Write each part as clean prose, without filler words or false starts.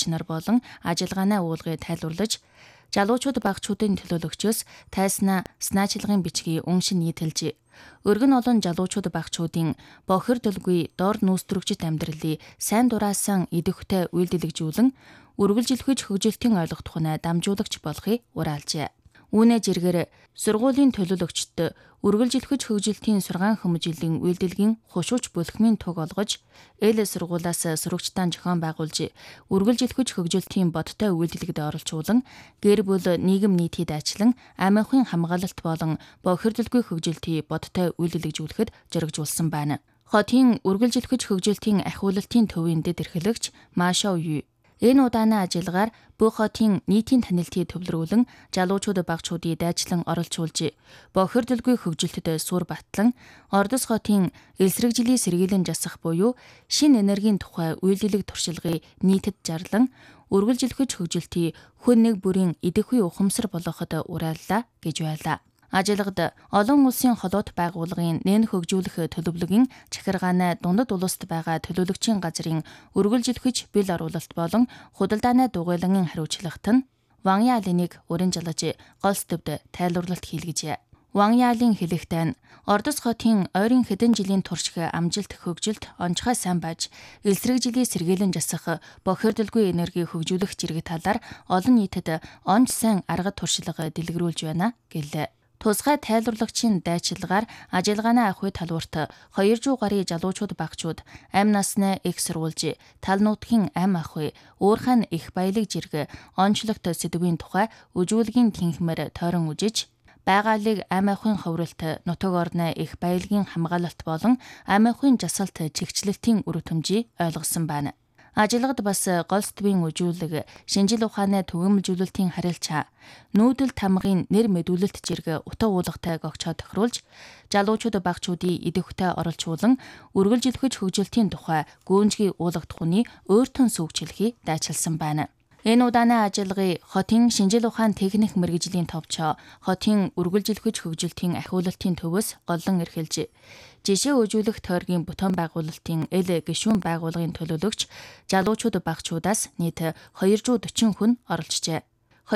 удирдагч нар болон ажиллагаанаа уулгыг тайлбарлаж, залуучууд багчуудын төлөөлөгчөөс тайснаа санаачилгын бичгийг уншин нийтэлжээ. Өргөн олон залуучууд багчуудын бохирдолгүй дор нүүстрэгчит амьдралыг сайн дураасан идэвхтэй үйлдэлэгжүүлэн үргэлжилгэж хөгжилтийн ойлгох тухай дамжуулагч болохыг ураалжээ. Үүнээ жиргээр сургуулийн төлөөлөгчд үргэлжилгэж хөгжилтийн сургаан хүмүүжлийн үйлдэлгийн хушууч бүлхмийн туг олгож, эл сургуулиас сурагчдаа зохион байгуулж, үргэлжилгэж хөгжилтийн бодтой үйлдэлгэд оролцуулан, гэр бүл нийгэм нийтийн дайчлан, амийнхын хамгаалалт болон бохирдолгүй хөгжилтийг бодтой үйлдэлэгжүүлэхэд зоригжуулсан байна. Хотын үргэлжилгэж хөгжилтийн ахиулалтын төвийн дэд эрхлэгч Маашаа Ю энэ удааны ажиллагаар бүх хотын нийтийн танилтыг төвлөрүүлэн залуучууд багчуудыг дайчлан оролцуулж, бохирдолгүй хөгжилтэд сур батлан, Ордос хотын элсрэгжлийн сэргийлэн жасах буюу шинэ энергийн тухай үйлдэлэг туршилгыг нийтэд зарлан, үргэлжилгэж хөгжилтийг хүн нэг бүрийн идэвхүй ухамсар болгоход уриаллаа гэж байлаа. Ажиллагад олон улсын холоот байгууллагын нэн хөгжүүлэх төлөвлөгийн захиргааны дундад улсад байгаа төлөөлөгчийн газрын үргэлжилгэж бэл оруулалт болон худалдааны дугуйлангийн хариуцлагт нь Ван Яалиныг урин жалгаж голс төвд тайлбарлалт хийлгэжээ. Ван Яалин хэлэхдээ Ордос хотын ойрын хэдэн жилийн турших амжилт хөгжилт онцгой сайн байж, элсрэгжлийн сэргийлэн жасах бохирдолгүй энерги хөгжүүлэх зэрэг талаар олон нийтэд онц сайн арга туршлага дэлгэрүүлж байна гэлээ. Тусгай тайлбарлагчийн дайчилгаар ажиллагааны ахуй талбарт 200 гаруй залуучууд багчууд амь насны их сурвалж, тал нутгийн амь ахуй, уурхайн их баялаг зэрэг онцлогт сэдвийн тухай үжүүлгийн тэнхмээр тойрон үжиж, байгаалыг амь ахуйн ховролт, нутаг орны их баялагын хамгаалалт болон амь ахуйн жасалт чигчлэлтийн үр төмжийг ойлгосон байна. Ажиллагад бас голс төвийн үжүүлэг, шинжил ухааны төгөөмөлжүүлэлтийн харилцаа, нүүдэл тамгын нэр мэдүүлэлт зэрэг утга уулгатай гогчоо тохируулж, залуучууд багчуудыг идэвхтэй оролцуулан, үргэлжилгэж хөгжилтийн тухай гүнзгий уулгах тухны өөртөө сүүгчлэхийг дайчилсан байна. Энэ удааны ажиллагыг хотын шинжил ухаан техник мэргэжлийн товчоо хотын үргэлжилгэж хөгжилтийн ахиулалтын төвөөс голлон эрхэлж, жишээ үжүүлэх тойргийн бүтээн байгуулалтын эл гишүүн байгууллагын төлөөлөгч залуучууд багчуудаас нийт 240 хүн оролцжээ.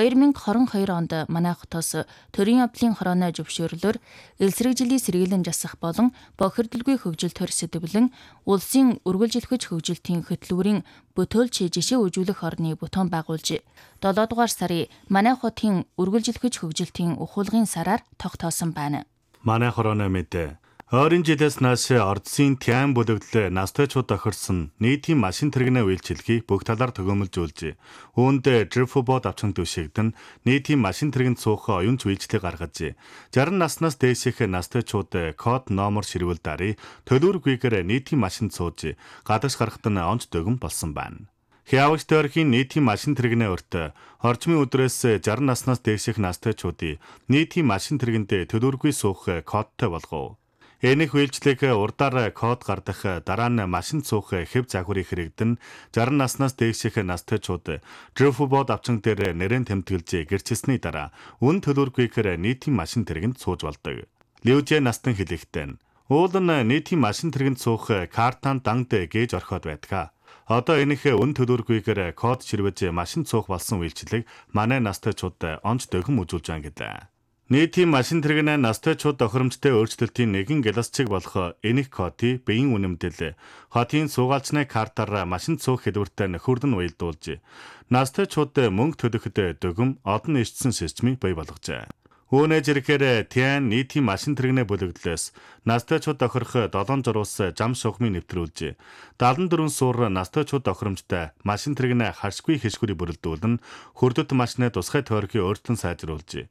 2022 онд манай хотоос төрийн явдлын хорооны зөвшөөрлөөр элсрэгжлийн сэргийлэн жасах болон бохирдолгүй хөгжилтөөр сэдвлэн улсын үргэлжилгэж хөгжилтийн хөтөлбөрийн бүтөөлч жишээ үжүүлэх орны бүтээн байгуулж, 7 дугаар сарын манай хотын үргэлжилгэж хөгжилтийн ухуулгын сараар тогтоосон байна. Манай хорооны мэдээ. Ойрын жилээс нааш Ордсын Тян бүлэглэлээ настайчууд тохирсон нийтийн машин тэрэгнээ үйлчилгээг бүх талаар төгөөмөлжүүлж, үүнд дрифбот авчин түшигдэн нийтийн машин тэрэгэнд суух оюунч үйлчлэг гаргаж, 60 наснаас дээших настайчууд код номер ширүүл дарыг төлөвлөгөөгөөр нийтийн машинд сууж, гадагш гарахад нь онц дөгөн болсон байна. Хявагч тойргийн нийтийн машин тэрэгнээ өртөө орчмын өдрөөс 60 наснаас дээших настайчуудыг нийтийн машин тэрэгэнд төлөвлөгөө суух кодтой болгов. Энэх үйлчлэг урдаар код гардах дараа нь машин суух хэв загварыг хэрэгдэн 60 наснаас дээших настайчууд дрифбот авчин дээр нэрэн тэмдэглэж гэрчилсний дараа үн төлөвлөгөөгөөр нийтийн машин тэрэгэнд сууж болдог. Ливжэ настан хэлэхдээ уул нь нийтийн машин тэрэгэнд суух картаан дангд гээж орхиод байдаг. Одоо энэх үн төлөвлөгөөгөөр код ширвэж машин суух болсон үйлчлэг манай настайчууд онц дөхөм үзүүлж байгаа гэдэг. Нийтийн машин тэрэгнээ настайчууд тохиромжтой өөрчлөлтийн нэгэн гэласчиг болох энэх кодыг биеийн үнэмдэл хотын суугаалчны картаар машин цуух хэлбэртэй нөхөрлөн уялдуулж, настайчууд мөнгө төлөхөд дөгөм одон нийцсэн системийг бий болгожээ. Үүнээ зэрэгээр Тян нийтийн машин тэрэгнээ бүлэглэлээс настайчууд тохирох 7 зурвас зам шугамыг нэвтрүүлж, 74 суур настайчууд тохиромжтой машин тэрэгнээ харшгүй хэшгүрийг бүрэлдүүлэн хурдд машины тусгай тойргийг өөртөө сайжруулж,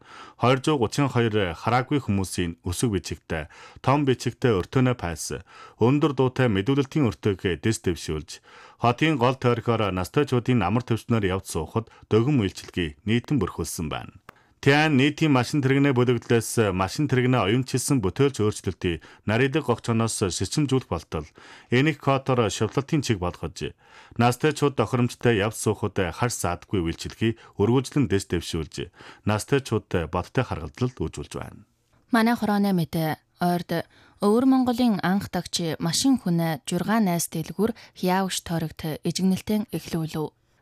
232 хараагүй хүмүүсийн өсөг бичигтэй, том бичигтэй өртөөнөө пайс, өндөр дуутай мэдүүлэлтийн өртөөг дэс дэвшүүлж, хотын гол тойргоор настайчуудын амар төвчнөр явж суухад дөгөм үйлчилгээг нийтэн бүрхүүлсэн байна. Тян нийтийн машин тэрэгнээ бүлэглэлээс машин тэрэгнээ оюунчилсан бүтээлч өөрчлөлтийг нарийдаг гогчоноос шилжүүлэх болтол энэх кодоор шавлалтын чиг болгож, настайчууд тохиромжтой явж суухад харж саадгүй үйлчилгээг өргөжлөн дэс дэвшүүлж, настайчууд бодтой харгалзалд үзүүлж байна. Манай хорооны мэдээ ойрд Өвөр Монголын анх дагч машин хүнээ 6 найз дэлгүүр хявагч тойрогт ижигнэлтэн эхлүүлв.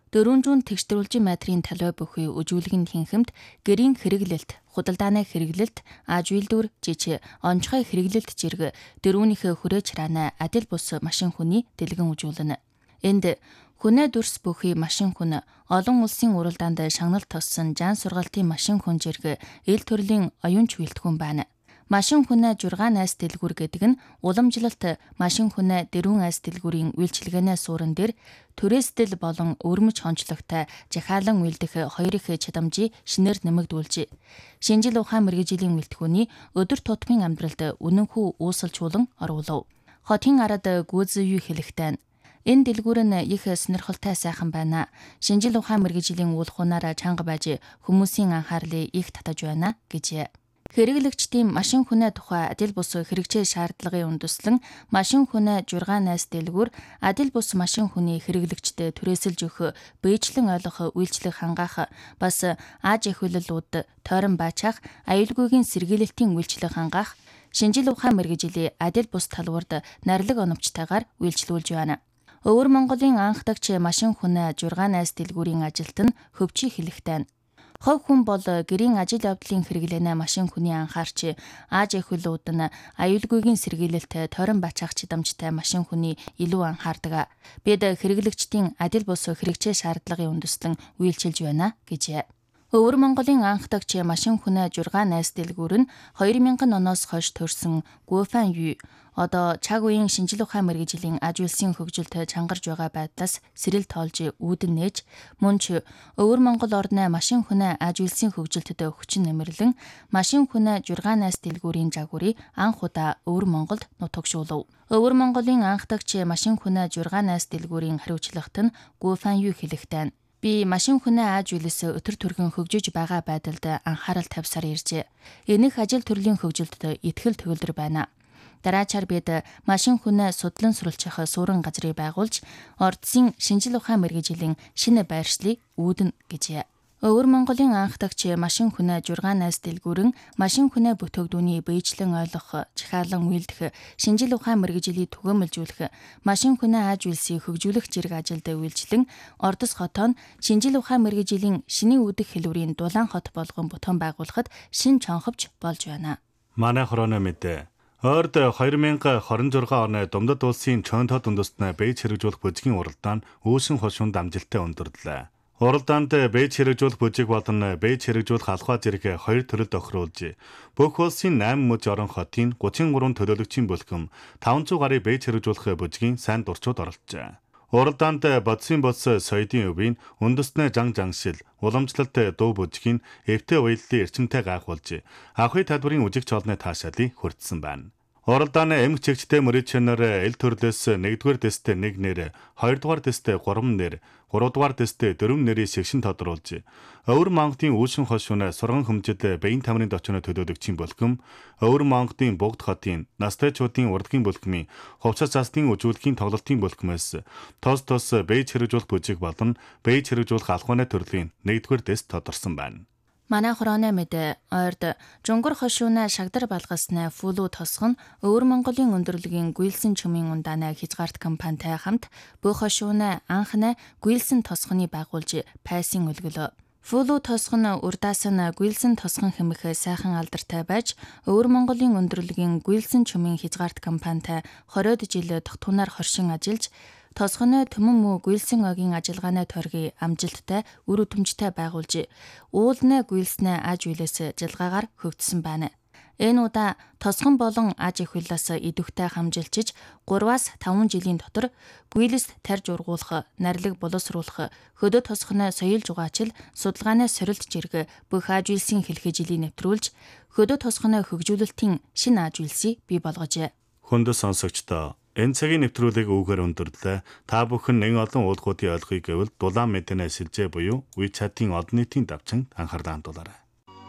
400 тэгштрүүлжин метрийн талбай бүхий үжүүлгийн тэнхимд гэрийн хэрэглэлт, худалдааны хэрэглэлт, аж үйлдвэр, жижиг, онцгой хэрэглэлт зэрэг дөрвөнийхөө хүрээж хараана адил бус машин хүний дэлгэн үжүүлнэ. Энд хүнээ дүрс бүхий машин хүн, олон улсын уралдаанд шагнал тоссон жан сургалтын машин хүн зэрэг ил төрлийн оюунч вилтгүн байна. Машин хүнээ 6 найс дэлгүүр гэдэг нь уламжлалт машин хүнээ дөрвөн айс дэлгүүрийн үйлчилгээнээс суурин дээр түрээсдэл болон өрмөж хончлогтой жахаалан үйлдэх хоёр их чадамжийг шинээр нэмэгдүүлж, шинжил ухаан мэргэжлийн вилтгүүний өдөр тутмын амьдралд үнэнхүү үүсэлжүүлэн оруулав. Хотын арад гүйцэн юу хэлэхтэй энэ дэлгүүр нь их сонирхолтой сайхан байна. Шинжил ухаан мэргэжлийн үйл хунаар чанга байж хүмүүсийн анхаарлыг их татаж байна гэж. Хэрэглэгчдийн машин хүнээ тухай адил бус хэрэгжээ шаардлагын үндэслэн машин хүнээ 6 найс дэлгүүр адил бус машин хүний хэрэглэгчдэд түрээсэлж өгөх, бэйжлэн ойлгох, үйлчлэх хангаах, бас аж ахуйллууд тойрон баачаах, аюулгүйгийн сэргийлэлтийн үйлчлэх хангаах, шинжил ухаан мэргэжлийн адил бус талбарт нарилэг оновчтойгоор үйлчлүүлж байна. Өвөр Монголын анхдагч машин хүнээ 6 найс дэлгүүрийн ажилт нь хөвчий хэлэхтэй. Хов хүн бол гэрийн ажил явдлын хэрэглэнэ машин хүний анхаарч, аж ахуйлууд нь аюулгүйгийн сэргийлэлт, тойрон баачаах чадамжтай машин хүний илүү анхаардаг. Бид хэрэглэгчдийн адил бус хэрэгжээ шаардлагын үндэслэн үйлчилж байна гэж. Өвөр Монголын анхдагч машин хүнээ 6 найс дэлгүүр нь 2000 оноос хойш төрсөн Гуфан Ю одоо цаг үеийн шинжил ухаан мэргэжлийн аж үйлсийн хөгжилд чангарж байгаа байдлаас сэрэл тоолж үүдэн нээж, мөн ч Өвөр Монгол орны машин хүнээ аж үйлсийн хөгжилтөд хүчин нэмэрлэн машин хүнээ 6 найс дэлгүүрийн жагуурыг анх удаа Өвөр Монголд нутагшуулв. Өвөр Монголын анхдагч машин хүнээ 6 найс дэлгүүрийн хариуцлагт нь Гуфан Ю хэлэхтэй. Би машин хүнээ аж үйлээс өтөр түргэн хөгжиж байгаа байдалд анхаарал тавьсаар иржээ. Энэх ажил төрлийн хөгжилд итгэл төгөлдөр байна. Дараачаар бид машин хүнээ судлан суралцах суурин газрыг байгуулж, ордсын шинжил ухаан мэргэжлийн шинэ байршлыг үүднэ гэж. Өвөр Монголын анхдагч машин хүнээ 6 найс дэлгүүрэн машин хүнээ бүтээгдүүний бэйжлэн ойлгох, жахаалан үйлдэх, шинжил ухаан мэргэжлийг түгээмэлжүүлэх, машин хүнээ аж үйлсийг хөгжүүлэх зэрэг ажилд үйлчлэн Ордос хотоо шинжил ухаан мэргэжлийн шинийн үүдэх хэлбэрийн Дулаан хот болгон бутуун байгуулахад шин чонховч болж байна. Манай хорооны мэдээ. Ойрд 2026 оны Думдад улсын Чонтод үндэстнээ бэйж хэрэгжүүлэх бүжгийн уралдаан Үүшин хошуунд амжилттай өндөрлөө. Уралдаанд бэйж хэрэгжүүлэх бүжиг болон бэйж хэрэгжүүлэх алхаа зэрэг хоёр төрөлд тохируулж, бүх улсын 8 мөж орон хотын 33 төлөөлөгчийн бүлхэм 500 гарыг бэйж хэрэгжүүлэх бүжгийн сайн дурчууд оролцжээ. Уралдаанд бодсын соёдын өвийн үндэстнээ жангшил, уламжлалт дуу бүжгийн эвтэй уяллын эрчимтэй гайхуулж, авахын талбарын үжигч олны таашаалыг хүртсэн байна. Уралдааны эмх чигчтэй мөрөчнөр эл төрлөөс 1-р дэстэй 1 нэр, 2-р дэстэй 3 нэр, 3-р дэстэй 4 нэрийг шигшин тодруулж, Өвөр Монголын Үүшин хошууны сурган хөмжид Бэйн тамирын дочны төлөөлөгчийн бүлхэм, Өвөр Монголын Бүгд хотын настайчуудын урдгийн бүлхмийн хувцас цастын үжүүлэхийн тоглолтын бүлхмээс тос бэйж хэрэгжүүлэх бүжиг болон бэйж хэрэгжүүлэх алхууны төрлийн 1-р дэс тодорсон байна. Манай хорооны мэдээ ойрд Жунгар хошууны шагдар балгасны фулу тосгон Өвөр Монголын өндөрлөгийн гүйлсэн чумын ундааны хязгаарт компанитай хамт бүх хошууны анхны гүйлсэн тосгоны байгуулж пайсын өлгөлөө. Фулу тосгон урдаас нь гүйлсэн тосгон хэмэх сайхан алдартай байж Өвөр Монголын өндөрлөгийн гүйлсэн чумын хязгаарт компанитай 20 жил тогтунаар хоршин ажиллаж, тосгоны төмөн муу гүйлсэн огийн ажиллагааны тойргийг амжилттай үр өдмжтэй байгуулж, уулны гүйлснээ аж үйлээс жилгаагаар хөгжсөн байна. Энэ удаа тосгон болон аж ахуйлаас идэвхтэй хамжилчиж 3-5 жилийн дотор гүйлэст тарж ургуулах, нарилэг боловсруулах, хөдөө тосгоны соёл жугаачил, судалгааны сорилт зэрэг бүх аж үйлсийн хэлхээжилийг нэвтрүүлж, хөдөө тосгоны хөгжүүлэлтийн шинэ аж үйлсийг бий болгожээ. Хүндэт сонсогчдоо, энэ цагийн нэвтрүүлгийг үүгээр өндөрлөө. Та бүхэн нэг олон уулгуудын ойлгохыг гэвэл дулаан мэдэнэ шилжээ буюу WeChat-ийн олон нийтийн давчинд анхаарлаа хандуулаарай.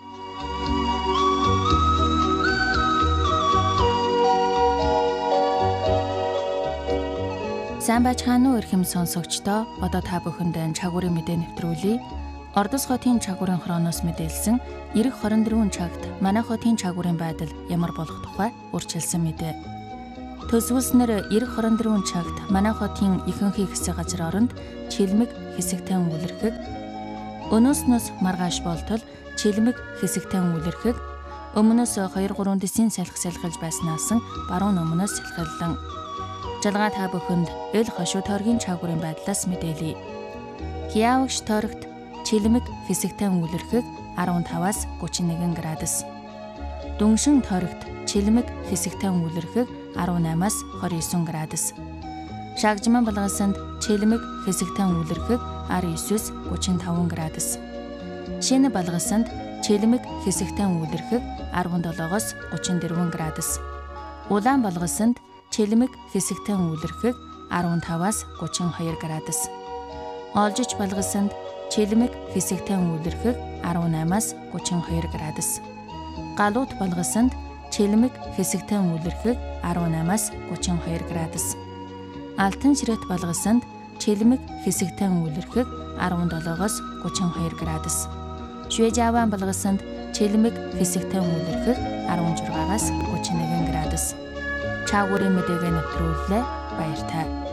Сайн байцгаана уу эрхэм сонсогчдоо. Одоо та бүхэнд чагуурын мэдээ нэвтрүүлье. Ордос хотын чагуурын хорооноос мэдээлсэн эх 24 цагт манай хотын чагуурын байдал ямар болох тухай урьдчилсан мэдээ. Төсвөлснөр 90-24 цагт манай хотын ихэнхий хэсэг газар оронд чилмэг хэсэгтэй үлэрхэг, өнөөснөөс маргааш болтол чилмэг хэсэгтэй үлэрхэг, өмнөөс 2-3 дэсийн салхи салхилж байснаас баруун өмнөөс салхиллан. Жалгаа та бүхэнд эл хошуу тойргийн чаагуурын байдлаас мэдээлье. Хиавагш тойрогт чилмэг хэсэгтэй үлэрхэг 15-аас 31 градус. Дүншин тойрогт чилмэг хэсэгтэй үлэрхэг 18-аас 29 градус. Шаагжман балгасанд чилмэг хэсэгтэй үлэрхэг 19-с 35 градус. Шинэ балгасанд чилмэг хэсэгтэй үлэрхэг 17-оос 34 градус. Улаан балгасанд чилмэг хэсэгтэй үлэрхэг 15-аас 32 градус. Олжич балгасанд чилмэг хэсэгтэй үлэрхэг 18-аас 32 градус. Галуут балгасанд чилмэг хэсэгтэй үлэрхэг 18-аас 32 градус. Алтан ширэт балгасанд чилмэг хэсэгтэй үлэрхэг 17-оос 32 градус. Швежаван балгасанд чилмэг хэсэгтэй үлэрхэг 16-аас 31 градус. Чаагуурын мэдээг нэвтрүүллээ. Баяртай.